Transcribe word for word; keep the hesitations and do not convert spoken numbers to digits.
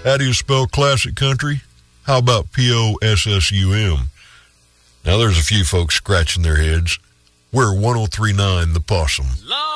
How do you spell classic country? How about P O S S U M? Now there's a few folks scratching their heads. We're one oh three point nine The Possum. Lord.